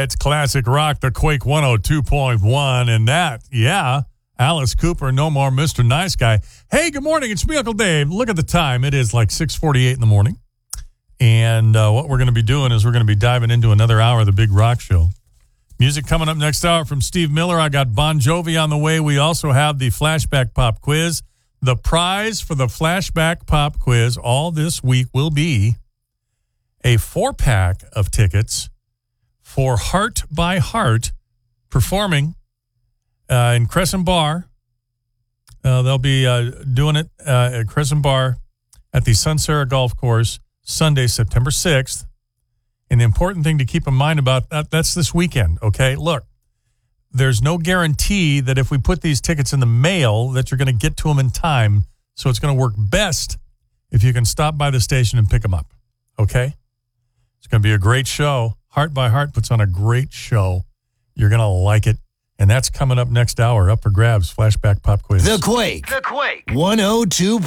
It's classic rock, the Quake 102.1. And that, Alice Cooper, No More Mr. Nice Guy. Hey, good morning. It's me, Uncle Dave. Look at the time. It is like 6:48 in the morning. And what we're going to be doing is we're going to be diving into another hour of the Big Rock Show. Music coming up next hour from Steve Miller. I got Bon Jovi on the way. We also have the Flashback Pop Quiz. The prize for the Flashback Pop Quiz all this week will be a 4-pack of tickets for Heart by Heart performing in Crescent Bar. They'll be doing it at Crescent Bar at the Sunsara Golf Course Sunday, September 6th. And the important thing to keep in mind about that's this weekend, okay? Look, there's no guarantee that if we put these tickets in the mail that you're going to get to them in time. So it's going to work best if you can stop by the station and pick them up, okay? It's going to be a great show. Heart by Heart puts on a great show. You're going to like it. And that's coming up next hour. Up for grabs, Flashback Pop Quiz. The Quake 102.